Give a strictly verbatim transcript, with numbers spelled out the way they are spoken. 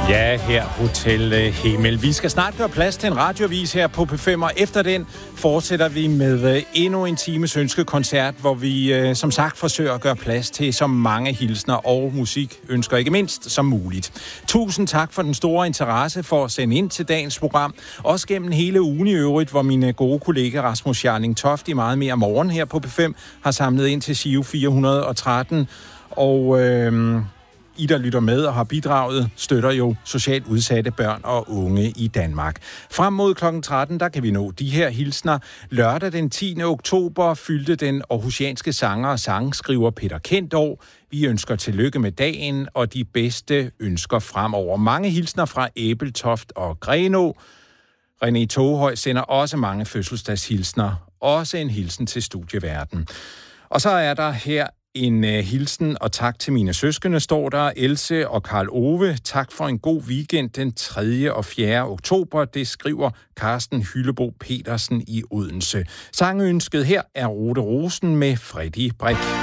Ja, her Hotel Himmel. Vi skal snart gøre plads til en radiovis her på P fem, og efter den fortsætter vi med endnu en times ønskekoncert, hvor vi som sagt forsøger at gøre plads til så mange hilsner og musikønsker, ikke mindst, som muligt. Tusind tak for den store interesse for at sende ind til dagens program, også gennem hele ugen i øvrigt, hvor mine gode kollega Rasmus Jarling Toft i Meget mere morgen her på P fem har samlet ind til Giro fire hundrede og tretten, og øh, I, der lytter med og har bidraget, støtter jo socialt udsatte børn og unge i Danmark. Frem mod klokken tretten, der kan vi nå de her hilsner. Lørdag den tiende oktober fyldte den aarhusianske sanger og sangskriver Peter Kent år. Vi ønsker tillykke med dagen og de bedste ønsker fremover. Mange hilsner fra Æbeltoft og Grenå. René Toghøj sender også mange fødselsdagshilsner. Også en hilsen til studieverden. Og så er der her en uh, hilsen og tak til mine søskende, står der. Else og Karl Ove, tak for en god weekend den tredje og fjerde oktober. Det skriver Carsten Hyllebo Petersen i Odense. Sangønsket her er Rode Rosen med Freddy Brik.